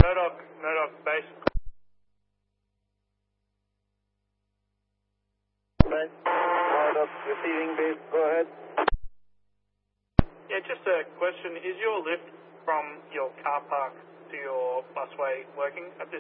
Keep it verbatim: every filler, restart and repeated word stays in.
Murdoch, Murdoch base. Base, Murdoch receiving base, go ahead. Yeah, just a question. Is your lift from your car park to your busway working at this